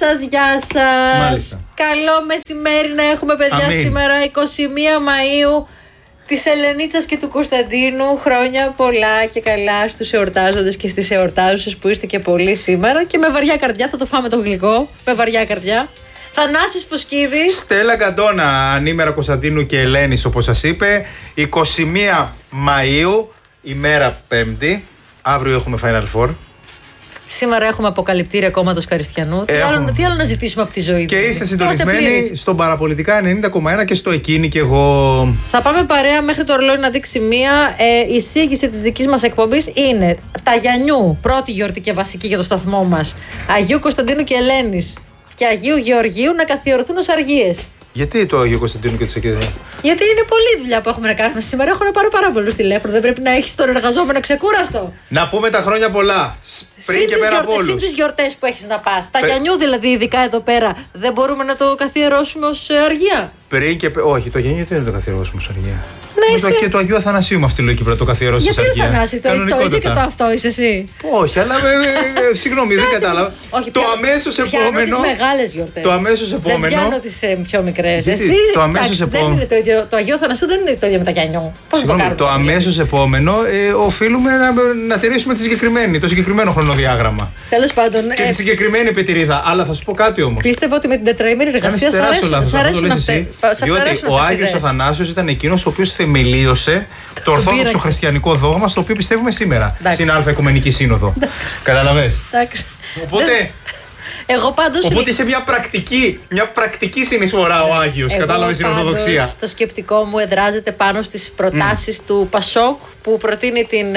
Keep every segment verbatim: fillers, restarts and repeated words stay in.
σας, γεια σας. Μάλιστα. Καλό μεσημέρι να έχουμε, παιδιά. Αμήν. Σήμερα εικοστή πρώτη Μαΐου, της Ελενίτσας και του Κωνσταντίνου. Χρόνια πολλά και καλά στους εορτάζοντες και στις εορτάζουσες που είστε και πολλοί σήμερα. Και με βαριά καρδιά, θα το φάμε το γλυκό. Με βαριά καρδιά. Θανάσης Φουσκίδης. Στέλλα Γκαντόνα, ανήμερα Κωνσταντίνου και Ελένης, όπως σας είπε. εικοστή πρώτη Μαΐου, ημέρα Πέμπτη. Αύριο έχουμε Final Four. Σήμερα έχουμε αποκαλυπτήρια κόμματος Καριστιανού. Τι άλλο, τι άλλο να ζητήσουμε από τη ζωή του. Και είστε συντονισμένοι στον Παραπολιτικά ενενήντα κόμμα ένα και στο Εκείνη και εγώ. Θα πάμε παρέα μέχρι το ρολόι να δείξει μία. Ε, η εισήγηση της δικής μας εκπομπής είναι τα Γιαννιού, πρώτη γιορτή και βασική για το σταθμό μας, Αγίου Κωνσταντίνου και Ελένης και Αγίου Γεωργίου να καθιερωθούν ως αργίες. Γιατί το Αγίου Κωνσταντίνου και τη Αγίου? Γιατί είναι πολλή δουλειά που έχουμε να κάνουμε σήμερα. Έχω να πάρω πάρα πολλούς τηλέφωνο. Δεν πρέπει να έχεις τον εργαζόμενο ξεκούραστο. Να πούμε τα χρόνια πολλά. Πριν και πέρα από όλους. Συν τις γιορτές που έχεις να πας. Τα Πε... Γιαννιού δηλαδή, ειδικά εδώ πέρα, δεν μπορούμε να το καθιερώσουμε ως αργία. Πριν και πέρα. Όχι, το Γιαννιού γιατί δεν το καθιερώσουμε ως αργία. Ναι, το, και το Αγίου Αθανασίου με αυτή τη λογική πρέπει να το καθιερώσει ως αργία. Γιατί Αθανάσιο, το, το ίδιο και το αυτό είσαι εσύ. Όχι, αλλά συγγνώμη, δεν κατάλαβα. Το αμέσως επόμενο. Τις μεγάλες γιορτές. Το αμέσως επόμενο. Δεν πιάνω τις πιο μικρές. Εσύ, το αμέσως επόμενο. Το Αγίου Αθανασίου δεν είναι το ίδιο με τα Γιαννιού. Συγγνώμη, το αμέσως επόμενο οφείλουμε να τηρήσουμε το συγκεκριμένο χρονοδιάγραμμα. Τέλος πάντων. Και τη συγκεκριμένη επιτηρίδα. Αλλά θα σου πω κάτι όμως. Πίστευα ότι με την τετραήμερη εργασία σ' αρέσουν αυτές. Διότι ο Άγιος Αθανάσιος ήταν εκείνος ο οποίος θεμελίωσε το ορθόδοξο χριστιανικό δόγμα στο οποίο πιστεύουμε σήμερα. Στην Α' Οικουμενική Σύνοδο. Καταλαβες. Οπότε. Εγώ πάντως Οπότε είχε μια πρακτική, μια πρακτική συνεισφορά ο Άγιος. Κατάλαβες την Ορθοδοξία. Το σκεπτικό μου εδράζεται πάνω στις προτάσεις mm. του Πασόκ που προτείνει την.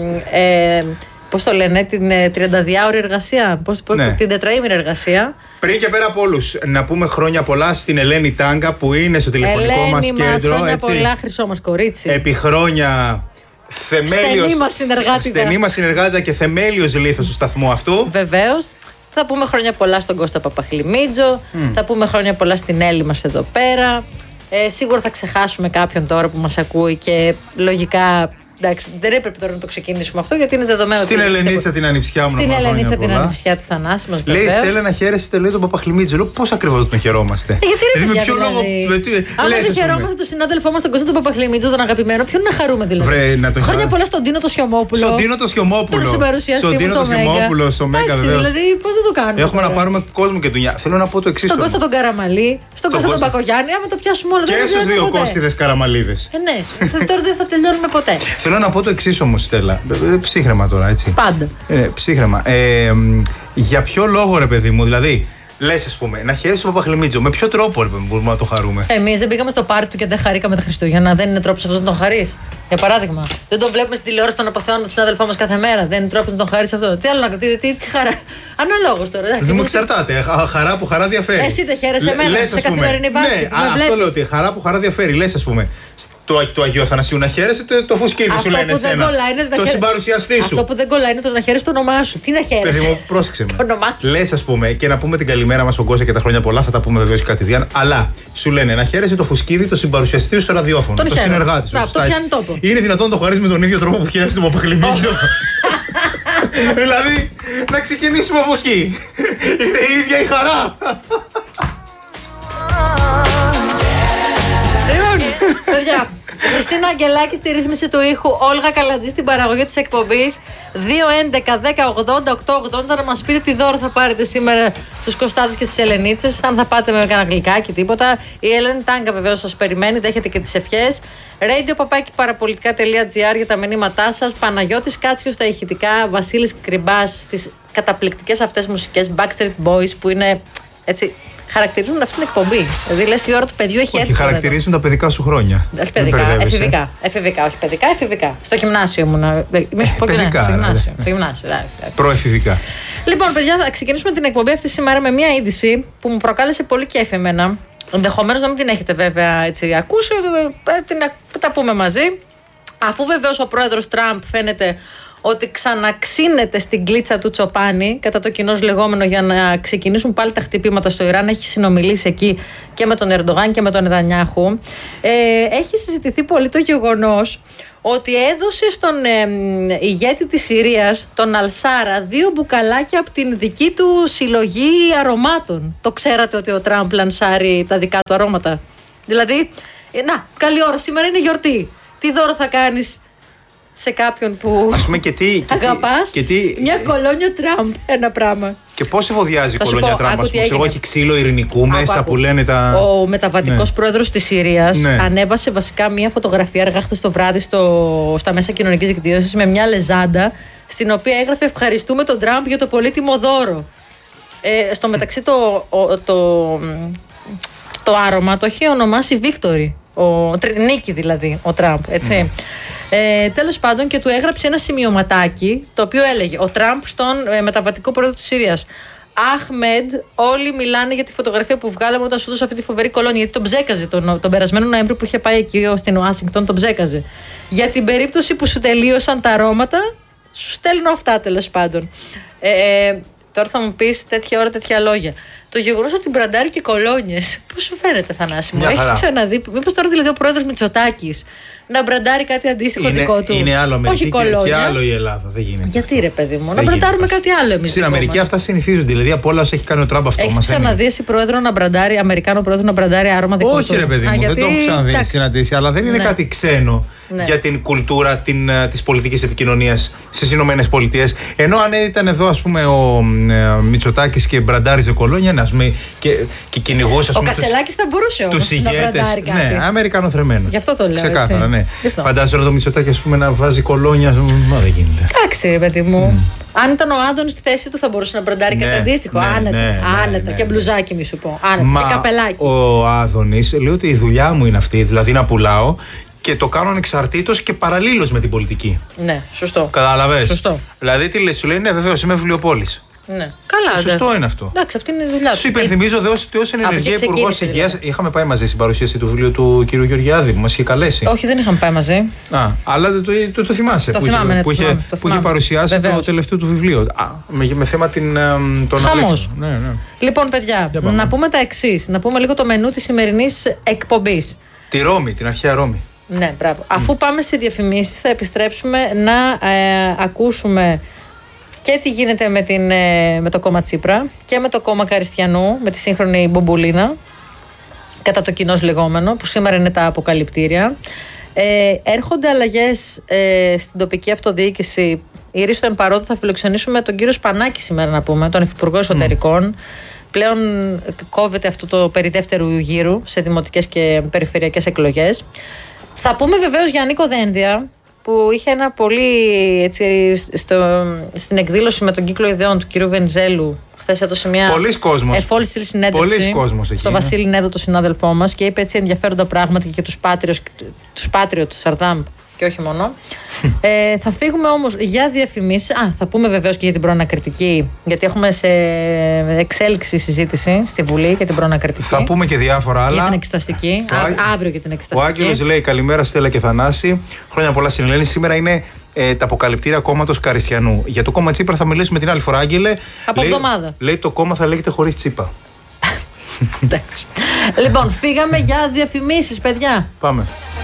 Ε, ε, Πώς το λένε, την ε, τριανταδιάωρη εργασία, πώς, πώς, ναι. την τετραήμερη εργασία. Πριν και πέρα από όλους, να πούμε χρόνια πολλά στην Ελένη Τάγκα που είναι στο τηλεφωνικό Ελένη μας κέντρο. Ελένη μας, χρόνια έτσι. πολλά, χρυσό μας κορίτσι. Επί χρόνια θεμέλιος, στενή μας συνεργάτητα. Στενή μας συνεργάτητα και θεμέλιος λίθος του σταθμού αυτού. Βεβαίως. Θα πούμε χρόνια πολλά στον Κώστα Παπαχλημίτζο, mm. θα πούμε χρόνια πολλά στην Έλλη μας εδώ πέρα. Ε, σίγουρα θα ξεχάσουμε κάποιον τώρα που μας ακούει και λογικά. Εντάξει, δεν έπρεπε τώρα να το ξεκινήσουμε αυτό γιατί είναι δεδομένο. Στην Ελενίτσα την ανιψιά μου. Στην Ελενίτσα την ανιψιά του Θανάση μας. Λέει Στέλλα να χαίρεσαι, λέει τον Παπαχλημίτζο. Λέω πώς ακριβώς τον χαιρόμαστε. Ε, γιατί ρε, δηλαδή, με ποιο λόγο. Αν δεν χαιρόμαστε τον συνάδελφό μας τον Κώστα τον Παπαχλημίτζο, τον αγαπημένο, ποιον να χαρούμε δηλαδή. Βρε, να τον χρόνια πολλά στον Τίνο το Σιωμόπουλο. Στον Τίνο το Σιωμόπουλο. Τον συμπαρουσιαστή μου στο Μέγκα. Στο Μέγκα, δηλαδή πώς δεν το κάνουμε. Έχουμε να πάρουμε κόσμο και δουλειά. Θέλω να πω το εξής. Στον Κώστα τον Καραμαλή, στον Κώστα τον Πακογιάννη, άμα το πιάσουμε όλο. Και στους δύο Κώστιδες Καραμαλίδες. Ε, ναι, τώρα δεν θα τελειώνουμε ποτέ. Θέλω να πω το εξής όμως, Στέλλα. Ψύχρεμα τώρα, έτσι. Πάντα. Ε, ψύχρεμα. Ε, για ποιο λόγο, ρε παιδί μου, δηλαδή, λες, ας πούμε, να χαίρεσαι τον Παπαχλημίτζο, με ποιο τρόπο, ρε παιδί μου, μπορούμε να το χαρούμε. Εμείς δεν πήγαμε στο πάρτι του και δεν χαρήκαμε τα Χριστούγεννα. Δεν είναι τρόπος αυτός να τον χαρείς. Για παράδειγμα, δεν τον βλέπουμε στην τηλεόραση τον αποθεώνο του συνάδελφό μας κάθε μέρα. Δεν είναι τρόπος να τον χαρείς αυτό. Τι άλλο να τι, τι, τι χαρά. Αναλόγως τώρα. Δεν μου εξαρτάται. Χαρά που χαρά διαφέρει. Εσύ δεν χαίρεσαι εμένα σε καθημερινή βάση. Ναι, αυτό λέω ότι χαρά που χαρά διαφέρει. Λες, ας πούμε, το, το Αγίου Αθανασίου να χαίρεσαι, το, το φουσκίδι σου λένε εσένα. Το συμπαρουσιαστή σου. Αυτό που δεν κολλάει είναι το να χαίρεσαι το όνομά σου. Τι να χαίρεσαι. Παιδί μου, πρόσεξε με. Λες, ας πούμε, και να πούμε την καλημέρα μας στον Κώστα και τα χρόνια πολλά, θα τα πούμε βεβαίως κατηδίαν. Αλλά σου λένε να χαίρεσαι το φουσκίδι, το συμπαρουσιαστή σου στο ραδιόφωνο. Το συνεργάτη σου. Είναι δυνατόν να το χαρίσει με τον ίδιο τρόπο που χαίρεσαι τον Παπαχλημίτζο? Δηλαδή, να ξεκινήσουμε από εκεί. Είναι η ίδια η χαρά. Παιδιά, Χριστίνα Αγγελάκη στη ρύθμιση του ήχου, Όλγα Καλατζή στην παραγωγή της εκπομπής. δύο έντεκα δέκα ογδόντα οκτώ ογδόντα να μας πείτε τι δώρο θα πάρετε σήμερα στους Κωστάδες και στις Ελενίτσες. Αν θα πάτε με κανένα γλυκάκι, τίποτα. Η Ελένη Τάγκα βεβαίως σας περιμένει, δέχεται και τις ευχές. radio παπάκι παραπολιτικά τελεία τζι άρ για τα μηνύματά σας. Παναγιώτης Κάτσιος στα ηχητικά, Βασίλης Κρυμπάς στις καταπληκτικές αυτές μουσικές, Backstreet Boys που είναι έτσι. Χαρακτηρίζουν αυτή την εκπομπή. Δηλαδή, λες η ώρα του παιδιού έχει έρθει. Όχι, χαρακτηρίζουν τα παιδικά σου χρόνια. Όχι παιδικά, εφηβικά. Εφηβικά, όχι παιδικά, εφηβικά. Στο γυμνάσιο ήμουν. Μη σου πω και ναι, στο γυμνάσιο. Στο γυμνάσιο. Προεφηβικά. Λοιπόν, παιδιά, θα ξεκινήσουμε την εκπομπή αυτή σήμερα με μια είδηση που μου προκάλεσε πολύ κέφι εμένα. Ενδεχομένως να μην την έχετε βέβαια έτσι ακούσει, την, τα πούμε μαζί. Αφού βεβαίως ο πρόεδρος Τραμπ φαίνεται ότι ξαναξύνεται στην κλίτσα του Τσοπάνη, κατά το κοινώς λεγόμενο, για να ξεκινήσουν πάλι τα χτυπήματα στο Ιράν. Έχει συνομιλήσει εκεί και με τον Ερντογάν και με τον Νετανιάχου. Ε, έχει συζητηθεί πολύ το γεγονός ότι έδωσε στον ε, ηγέτη της Συρίας, τον Αλσάρα, δύο μπουκαλάκια από την δική του συλλογή αρωμάτων. Το ξέρατε ότι ο Τραμπ λανσάρει τα δικά του αρώματα? Δηλαδή, ε, να, καλή ώρα, σήμερα είναι γιορτή. Τι δώρο θα κάνεις σε κάποιον που ας πούμε, και τι, αγαπάς? Και τι, μια κολόνια Τραμπ, ένα πράγμα. Και πώς εφοδιάζει η κολόνια Τραμπ? Ας πούμε, εγώ έχει ξύλο ειρηνικού μέσα, άκου, που λένε τα... Ο μεταβατικός, ναι, πρόεδρος της Συρίας, ναι, ανέβασε βασικά μια φωτογραφία αργά χθες το βράδυ στο, στα μέσα κοινωνικής δικτύωσης με μια λεζάντα στην οποία έγραφε «Ευχαριστούμε τον Τραμπ για το πολύτιμο δώρο». Ε, στο μεταξύ το, το, το, το άρωμα το έχει ονομάσει Victory, ο, νίκη δηλαδή, ο Τραμπ, έτσι. Mm. Ε, τέλος πάντων, και του έγραψε ένα σημειωματάκι το οποίο έλεγε ο Τραμπ στον ε, μεταβατικό πρόεδρο της Συρίας: Αχμέντ, όλοι μιλάνε για τη φωτογραφία που βγάλαμε όταν σου δώσα αυτή τη φοβερή κολόνια. Γιατί τον ψέκαζε τον, τον περασμένο Νοέμβριο που είχε πάει εκεί στην Ουάσιγκτον, τον ψέκαζε. Για την περίπτωση που σου τελείωσαν τα αρώματα, σου στέλνω αυτά, τέλος πάντων. Ε, ε, τώρα θα μου πεις τέτοια ώρα τέτοια λόγια. Το γεγονός ότι μπραντάρει και κολόνιες, πώς σου φαίνεται, Θανάση μου? Έχεις ξαναδεί? Μήπως τώρα δηλαδή ο πρόεδρος Μητσοτάκης να μπραντάρει κάτι αντίστοιχο είναι, δικό του? Είναι άλλο Αμερική όχι και, και άλλο η Ελλάδα. Δεν γίνεται. Γιατί αυτό, ρε παιδί μου, δεν να μπραντάρουμε κάτι άλλο εμείς? Στην Αμερική αυτά συνηθίζονται. Δηλαδή από όλα όσα έχει κάνει ο Τραμπ αυτό. Έχεις ξαναδεί εσύ πρόεδρο να μπραντάρει, Αμερικάνο πρόεδρο να μπραντάρει άρωμα δικό του? Όχι, ρε παιδί μου, Α, δεν γιατί... το έχω ξαναδεί συναντήσει, αλλά δεν είναι, ναι, κάτι ξένο, ναι, για την κουλτούρα τη πολιτική επικοινωνία στι Ηνωμένες Πολιτείες. Ενώ αν ήταν εδώ, ας πούμε, ο ε, Μητσοτάκης και μπραντάριζε κολόνια, να πούμε, και, και κυνηγούσε. Ο Κασελάκης θα μπορούσε όμως να μπραντάρει κάτι. Ναι, Αμερικανό θρεμμένο. Γι' αυτό το λέω. Ξεκάθαρα, ναι. Φαντάζομαι το Μητσοτάκη, ας πούμε, να βάζει κολόνια. Μα δεν γίνεται. Εντάξει, ρε παιδί μου. Mm. Αν ήταν ο Άδωνης στη θέση του, θα μπορούσε να μπραντάρει, ναι, κάτι αντίστοιχο. Ναι, άνετα. Ναι, άνετα. Ναι, και μπλουζάκι, μη σου πω. Άνετα. Μα, και καπελάκι. Ο Άδωνης λέει ότι η δουλειά μου είναι αυτή, δηλαδή να πουλάω. Και το κάνω ανεξαρτήτως και παραλλήλως με την πολιτική. Ναι, σωστό. Κατάλαβες? Σωστό. Δηλαδή τι λες, σου λέει, ναι, βεβαίως είμαι βιβλιοπόλης. Ναι. Καλά, σωστό δε. Είναι αυτό. Εντάξει, αυτή είναι η δουλειά του. Σου υπενθυμίζω δε ότι ως ενεργεία υπουργός υγείας δηλαδή. Είχαμε πάει μαζί στην παρουσίαση του βιβλίου του κ. Γεωργιάδη που μας είχε καλέσει. Όχι, δεν είχαμε πάει μαζί. Α, αλλά το, το, το, το θυμάσαι. Το που, θυμάμαι, είχε, ναι, που, το είχε, θυμάμαι, το που είχε παρουσιάσει βεβαίως το τελευταίο του βιβλίο. Α, με, με θέμα την, τον Χαμός. Ναι, ναι. Λοιπόν, παιδιά, να πούμε τα εξής. Να πούμε λίγο το μενού της σημερινής εκπομπής. Τη Ρώμη, την αρχαία Ρώμη. Ναι, μπράβο. Mm. Αφού πάμε σε διαφημίσεις, θα επιστρέψουμε να ε, ακούσουμε και τι γίνεται με, την, ε, με το κόμμα Τσίπρα και με το κόμμα Καριστιανού, με τη σύγχρονη Μπομπουλίνα, κατά το κοινώς λεγόμενο, που σήμερα είναι τα αποκαλυπτήρια. Ε, έρχονται αλλαγές ε, στην τοπική αυτοδιοίκηση. Η Ρίστο Εμπαρόδου θα φιλοξενήσουμε τον κύριο Σπανάκη σήμερα, να πούμε, τον Υφυπουργό Εσωτερικών. Mm. Πλέον κόβεται αυτό το περί δεύτερου γύρου σε δημοτικές και περιφερειακές εκλογές. Θα πούμε βεβαίως για Νίκο Δένδια, που είχε ένα πολύ, έτσι, στο, στην εκδήλωση με τον κύκλο ιδεών του κ. Βενιζέλου. Χθες έδωσε μια εφόλιστη συνέντευξη στο Βασίλη Νέδο, το συνάδελφό μας, και είπε έτσι ενδιαφέροντα πράγματα και για τους Πάτριους, τους Πάτριο του Σαρδάμ και όχι μόνο. ε, θα φύγουμε όμως για διαφημίσεις. Α, θα πούμε βεβαίως και για την προανακριτική, γιατί έχουμε σε εξέλιξη συζήτηση στη Βουλή για την προανακριτική. Θα πούμε και διάφορα άλλα. Για την εξεταστική. Α, αύριο για την εξεταστική. Ο Άγγελος λέει καλημέρα Στέλλα και Θανάση. Χρόνια πολλά στην Ελένη. Σήμερα είναι ε, τα αποκαλυπτήρια κόμματος Καριστιανού. Για το κόμμα Τσίπρα θα μιλήσουμε την άλλη φορά, Άγγελε. Από λέει, εβδομάδα. Λέει το κόμμα θα λέγεται χωρίς Τσίπα. Λοιπόν, φύγαμε για διαφημίσεις, παιδιά. Πάμε.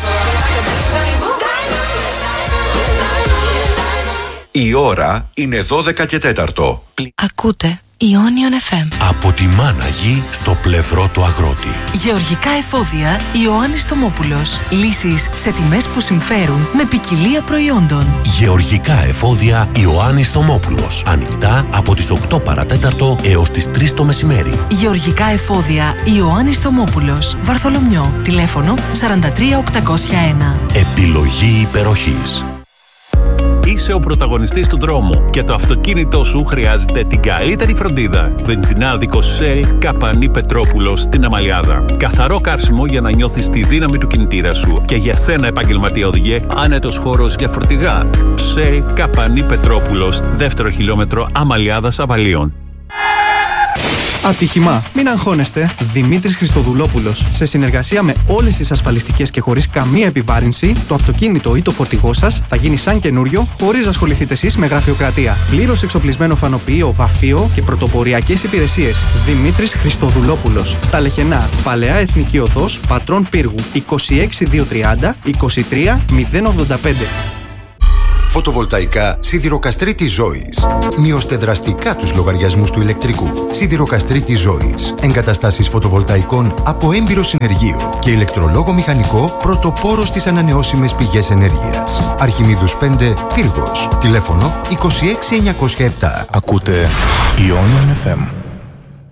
Η ώρα είναι δώδεκα και τέταρτο. Ακούτε Ionion εφ εμ. Από τη μάνα γη στο πλευρό του αγρότη. Γεωργικά εφόδια Ιωάννης Θωμόπουλος. Λύσεις σε τιμές που συμφέρουν με ποικιλία προϊόντων. Γεωργικά εφόδια Ιωάννης Θωμόπουλος. Ανοιχτά από τις οκτώ παρατέταρτο έως τις τρεις το μεσημέρι. Γεωργικά εφόδια Ιωάννης Θωμόπουλος. Βαρθολομιό. Τηλέφωνο σαράντα τρία οκτακόσια ένα. Επιλογή υπεροχής. Είσαι ο πρωταγωνιστής του δρόμου και το αυτοκίνητό σου χρειάζεται την καλύτερη φροντίδα. Βενζινάδικο Shell Καπανή Πετρόπουλος στην Αμαλιάδα. Καθαρό καύσιμο για να νιώθεις τη δύναμη του κινητήρα σου. Και για σένα, επαγγελματία οδηγέ, άνετος χώρος για φορτηγά. Shell Καπανή Πετρόπουλος, δεύτερο χιλιόμετρο Αμαλιάδας Αβαλίων. Ατύχημα. Μην αγχώνεστε. Δημήτρης Χριστοδουλόπουλος. Σε συνεργασία με όλες τις ασφαλιστικές και χωρίς καμία επιβάρυνση, το αυτοκίνητο ή το φορτηγό σας θα γίνει σαν καινούριο, χωρίς να ασχοληθείτε εσείς με γραφειοκρατία. Πλήρως εξοπλισμένο φανοποιείο, βαφείο και πρωτοποριακές υπηρεσίες. Δημήτρης Χριστοδουλόπουλος. Στα Λεχενά. Παλαιά Εθνική Οδός, Πατρών Πύργου. είκοσι έξι χιλιάδες διακόσια τριάντα είκοσι τρία μηδέν ογδόντα πέντε. Φωτοβολταϊκά Σιδηροκαστρίτη Ζωής. Μειώστε δραστικά τους λογαριασμούς του ηλεκτρικού. Σιδηροκαστρίτη Ζωής. Εγκαταστάσεις φωτοβολταϊκών από έμπειρο συνεργείο και ηλεκτρολόγο μηχανικό πρωτοπόρο στις ανανεώσιμες πηγές ενέργειας. Αρχιμίδους πέντε, Πύργος. Τηλέφωνο είκοσι έξι εννιακόσια επτά. Ακούτε Ionian εφ εμ.